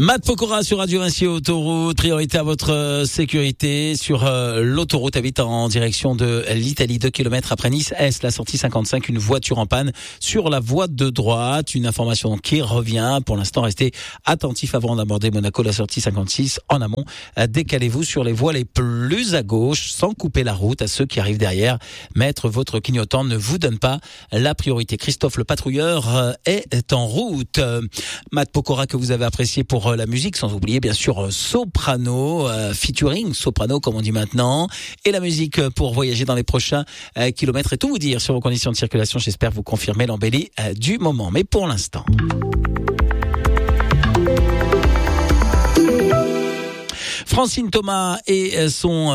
Matt Pokora sur Radio Vinci Autoroute, priorité à votre sécurité sur l'autoroute A8 en direction de l'Italie, 2 km après Nice Est, la sortie 55, une voiture en panne sur la voie de droite, une information qui revient. Pour l'instant, restez attentifs avant d'aborder Monaco, la sortie 56 en amont. Décalez-vous sur les voies les plus à gauche sans couper la route à ceux qui arrivent derrière. Mettre votre clignotant ne vous donne pas la priorité. Christophe le patrouilleur est en route. Matt Pokora que vous avez apprécié pour la musique, sans oublier bien sûr Soprano, featuring Soprano comme on dit maintenant, et la musique pour voyager dans les prochains kilomètres et tout vous dire sur vos conditions de circulation. J'espère vous confirmer l'embellie du moment. Mais pour l'instant... Francine Thomas est son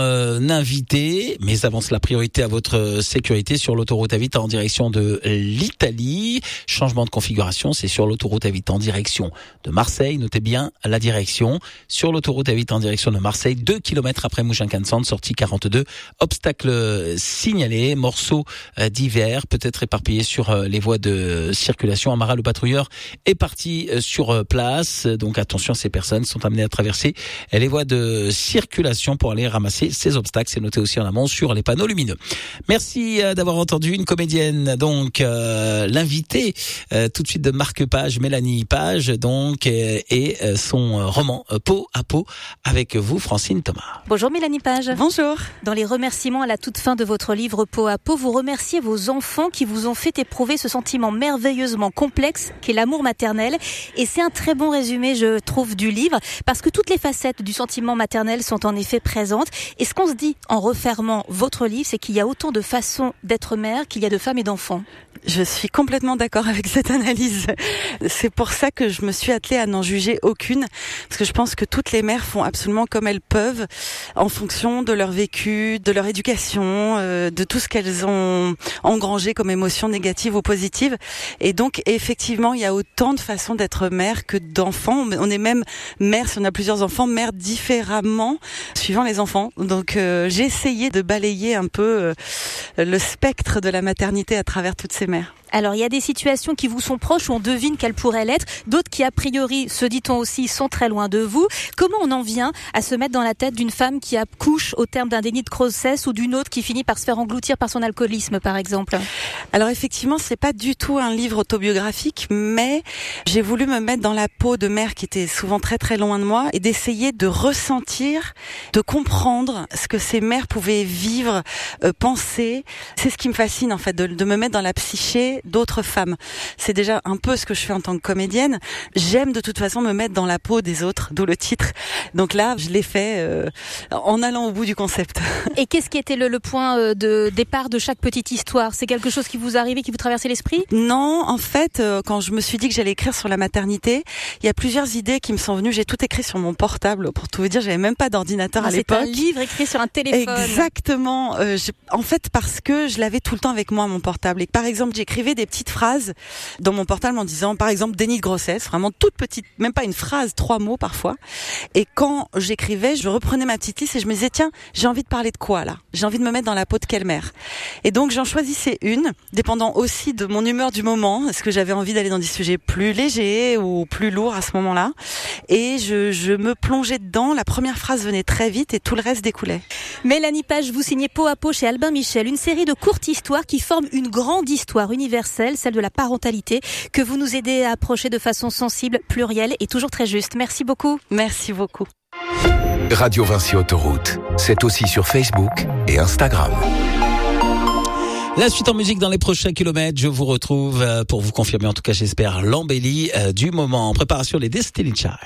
invité, mais avance la priorité à votre sécurité sur l'autoroute A8 en direction de l'Italie. Changement de configuration, c'est sur l'autoroute A8 en direction de Marseille. Notez bien la direction. Sur l'autoroute A8 en direction de Marseille, 2 km après Mougins-Cansante, sortie 42. Obstacle signalé, morceaux divers, peut-être éparpillés sur les voies de circulation. Amara, le patrouilleur, est parti sur place. Donc attention, ces personnes sont amenées à traverser les voies de circulation pour aller ramasser ces obstacles. C'est noté aussi en amont sur les panneaux lumineux. Merci d'avoir entendu une comédienne, donc l'invitée tout de suite de Marque Page, Mélanie Page, donc et son roman Peau à peau avec vous, Francine Thomas. Bonjour Mélanie Page. Bonjour. Dans les remerciements à la toute fin de votre livre Peau à peau, vous remerciez vos enfants qui vous ont fait éprouver ce sentiment merveilleusement complexe qu'est l'amour maternel. Et c'est un très bon résumé, je trouve, du livre, parce que toutes les facettes du sentiment maternelle sont en effet présentes. Et ce qu'on se dit en refermant votre livre, c'est qu'il y a autant de façons d'être mère qu'il y a de femmes et d'enfants. Je suis complètement d'accord avec cette analyse. C'est pour ça que je me suis attelée à n'en juger aucune, parce que je pense que toutes les mères font absolument comme elles peuvent, en fonction de leur vécu, de leur éducation, de tout ce qu'elles ont engrangé comme émotions négatives ou positives. Et donc, effectivement, il y a autant de façons d'être mère que d'enfants. On est même mère, si on a plusieurs enfants, mère différemment, suivant les enfants. Donc, j'ai essayé de balayer un peu le spectre de la maternité à travers toutes ces mères. Alors, il y a des situations qui vous sont proches où on devine qu'elles pourraient l'être, d'autres qui, a priori, se dit-on aussi, sont très loin de vous. Comment on en vient à se mettre dans la tête d'une femme qui accouche au terme d'un déni de grossesse ou d'une autre qui finit par se faire engloutir par son alcoolisme, par exemple? Alors, effectivement, c'est pas du tout un livre autobiographique, mais j'ai voulu me mettre dans la peau de mères qui étaient souvent très très loin de moi et d'essayer de ressentir, de comprendre ce que ces mères pouvaient vivre, penser. C'est ce qui me fascine, en fait, de me mettre dans la psyché d'autres femmes. C'est déjà un peu ce que je fais en tant que comédienne. J'aime de toute façon me mettre dans la peau des autres, d'où le titre. Donc là, je l'ai fait en allant au bout du concept. Et qu'est-ce qui était le point de départ de chaque petite histoire? C'est quelque chose qui vous arrivait, qui vous traversait l'esprit? Non, en fait, quand je me suis dit que j'allais écrire sur la maternité, il y a plusieurs idées qui me sont venues. J'ai tout écrit sur mon portable. Pour tout vous dire, j'avais même pas d'ordinateur à l'époque. C'est un livre écrit sur un téléphone. Exactement. En fait, parce que je l'avais tout le temps avec moi, mon portable. Et par exemple, j'écrivais des petites phrases dans mon portable en disant, par exemple, déni de grossesse, vraiment toute petite, même pas une phrase, 3 mots parfois. Et quand j'écrivais, je reprenais ma petite liste et je me disais, tiens, j'ai envie de parler de quoi là? J'ai envie de me mettre dans la peau de quelle mère? Et donc j'en choisissais une, dépendant aussi de mon humeur du moment. Est-ce que j'avais envie d'aller dans des sujets plus légers ou plus lourds à ce moment-là? Et je me plongeais dedans. La première phrase venait très vite et tout le reste découlait. Mélanie Page, vous signez Peau à peau chez Albin Michel, une série de courtes histoires qui forment une grande histoire universelle, celle de la parentalité, que vous nous aidez à approcher de façon sensible, plurielle et toujours très juste. Merci beaucoup. Merci beaucoup. Radio Vinci Autoroute, c'est aussi sur Facebook et Instagram. La suite en musique dans les prochains kilomètres, je vous retrouve pour vous confirmer, en tout cas j'espère, l'embellie du moment. En préparation, les Destiny Child.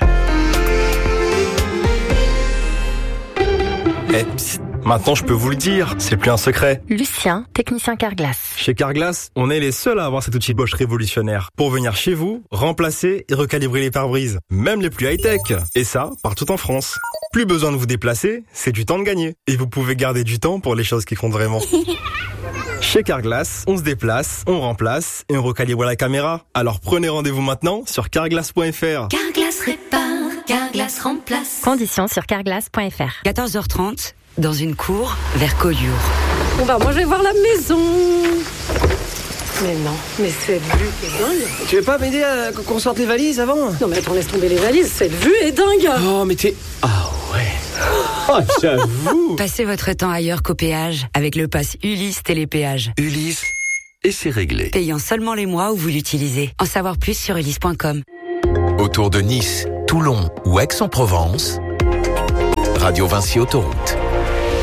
Psst, maintenant je peux vous le dire, c'est plus un secret. Lucien, technicien Carglass. Chez Carglass, on est les seuls à avoir cet outil Bosch révolutionnaire pour venir chez vous, remplacer et recalibrer les pare-brises, même les plus high-tech. Et ça, partout en France. Plus besoin de vous déplacer, c'est du temps de gagner. Et vous pouvez garder du temps pour les choses qui comptent vraiment. Chez Carglass, on se déplace, on remplace et on recalibre la caméra. Alors prenez rendez-vous maintenant sur carglass.fr. Carglass répare, Carglass remplace. Conditions sur carglass.fr. 14h30, dans une cour vers Collioure. Bon bah moi je vais voir la maison. Mais non, mais cette vue est dingue. Tu veux pas m'aider à qu'on sorte les valises avant? Non mais attends, laisse tomber les valises, cette vue est dingue. Oh mais t'es... Ah ouais. Oh j'avoue. Passez votre temps ailleurs qu'au péage avec le pass Ulysse Télépéage. Ulysse, et c'est réglé. Payant seulement les mois où vous l'utilisez. En savoir plus sur ulysse.com. Autour de Nice, Toulon ou Aix-en-Provence, Radio Vinci Autoroute.